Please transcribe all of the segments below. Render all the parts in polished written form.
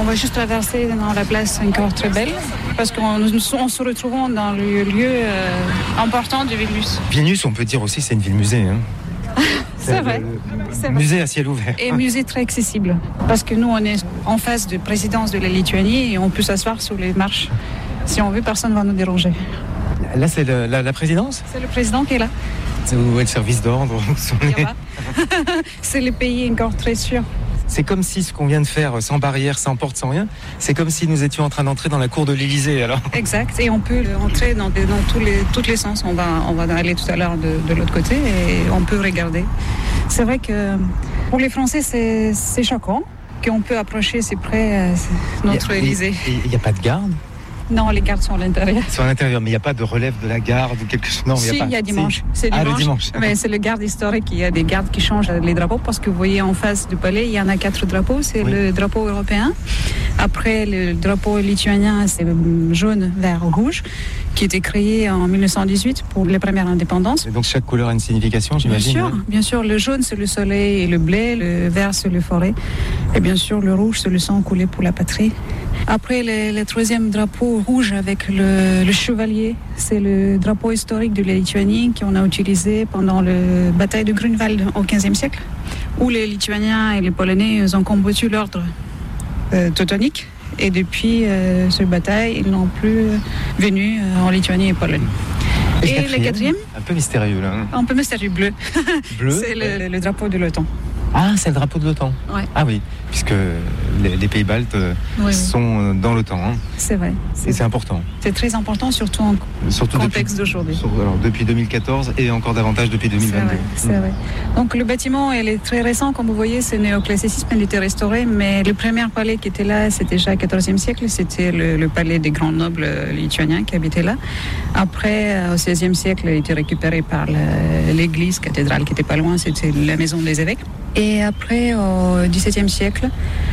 va juste traverser dans la place encore très belle, parce qu'on se retrouve dans le lieu important de Vilnius. Vilnius, on peut dire aussi, c'est une ville-musée. Hein. C'est vrai. Musée à ciel ouvert. Et musée très accessible, parce que nous, on est en face de présidence de la Lituanie et on peut s'asseoir sur les marches. Si on veut, personne ne va nous déranger. Là, c'est la présidence ? C'est le président qui est là. Où est le service d'ordre ? C'est le pays encore très sûr. C'est comme si ce qu'on vient de faire, sans barrière, sans porte, sans rien, c'est comme si nous étions en train d'entrer dans la cour de l'Élysée, alors. Exact, et on peut entrer dans tous les sens. On va aller tout à l'heure de l'autre côté et on peut regarder. C'est vrai que pour les Français, c'est choquant qu'on peut approcher si près notre Élysée. Il n'y a pas de garde ? Non, les gardes sont à l'intérieur. Ils sont à l'intérieur, mais il n'y a pas de relève de la garde ou quelque chose. Non, si, il y a dimanche. Si. C'est dimanche. Le dimanche. Mais c'est le garde historique. Il y a des gardes qui changent les drapeaux parce que vous voyez en face du palais, il y en a 4 drapeaux. C'est le drapeau européen. Après, le drapeau lituanien, c'est jaune, vert, rouge, qui était créé en 1918 pour les premières indépendances. Et donc chaque couleur a une signification, j'imagine. Bien sûr. Le jaune, c'est le soleil et le blé. Le vert, c'est le forêt. Et bien sûr, le rouge, c'est le sang coulé pour la patrie. Après, le troisième drapeau rouge avec le chevalier, c'est le drapeau historique de la Lituanie qu'on a utilisé pendant la bataille de Grunwald au XVe siècle, où les Lituaniens et les Polonais ont combattu l'ordre teutonique. Et depuis cette bataille, ils n'ont plus venu en Lituanie et Pologne. Et le quatrième, un peu mystérieux là. Un peu mystérieux, bleu. Bleu. C'est le drapeau de l'OTAN. Ah, c'est le drapeau de l'OTAN. Ouais. Ah oui, puisque les pays baltes sont dans l'OTAN. Hein. C'est vrai. C'est important. C'est très important, surtout en contexte d'aujourd'hui. Alors, depuis 2014 et encore davantage depuis 2022. C'est vrai. Donc le bâtiment, il est très récent, comme vous voyez, c'est néoclassicisme, il était restauré, mais le premier palais qui était là, c'était déjà au XIVe siècle, c'était le palais des grands nobles lituaniens qui habitaient là. Après, au XVIe siècle, il a été récupéré par l'église cathédrale qui était pas loin, c'était la maison des évêques. Et après, au XVIIe siècle,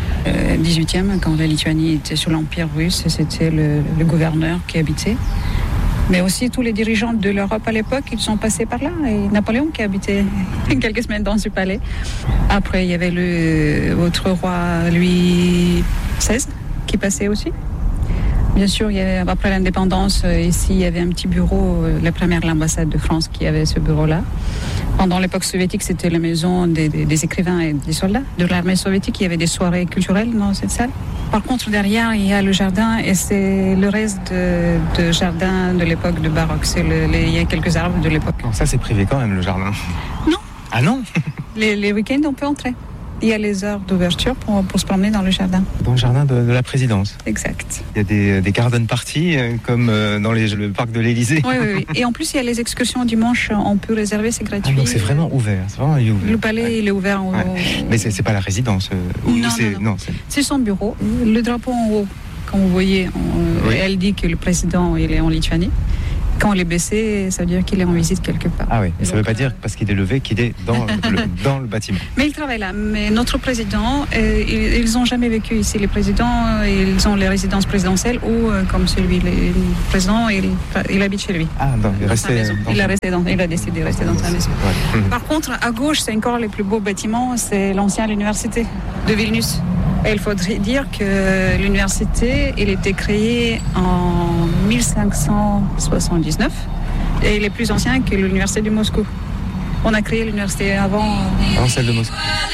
18e, quand la Lituanie était sous l'Empire russe, c'était le gouverneur qui habitait. Mais aussi tous les dirigeants de l'Europe à l'époque, ils sont passés par là. Et Napoléon qui habitait quelques semaines dans ce palais. Après, il y avait votre roi Louis XVI qui passait aussi. Bien sûr, après l'indépendance, ici, il y avait un petit bureau, l'ambassade de France qui avait ce bureau-là. Pendant l'époque soviétique, c'était la maison des écrivains et des soldats de l'armée soviétique. Il y avait des soirées culturelles dans cette salle. Par contre, derrière, il y a le jardin et c'est le reste de jardin de l'époque de baroque. Il y a quelques arbres de l'époque. Ça, c'est privé quand même, le jardin. Non. Ah non. Les week-ends, on peut entrer. Il y a les heures d'ouverture pour se promener dans le jardin. Dans le jardin de la présidence. Exact. Il y a des garden parties comme dans le parc de l'Élysée. Oui. Et en plus, il y a les excursions dimanche. On peut réserver, c'est gratuit. Ah, donc c'est vraiment ouvert. C'est vraiment un lieu ouvert. Le palais, il est ouvert. Mais c'est pas la résidence. Non. C'est son bureau. Le drapeau en haut, comme vous voyez, elle dit que le président il est en Lituanie. Quand il est baissé, ça veut dire qu'il est en visite quelque part. Ah oui, mais ça ne veut pas dire parce qu'il est levé qu'il est dans le bâtiment. Mais il travaille là. Mais notre président, ils n'ont jamais vécu ici. Les présidents, ils ont les résidences présidentielles ou, comme celui, le président, il habite chez lui. Ah, donc il a décidé de rester dans sa maison. Ouais. Par contre, à gauche, c'est encore les plus beaux bâtiments. C'est l'ancienne université de Vilnius. Et il faudrait dire que l'université, elle a été créée en 1579 et il est plus ancien que l'université de Moscou. On a créé l'université avant celle de Moscou.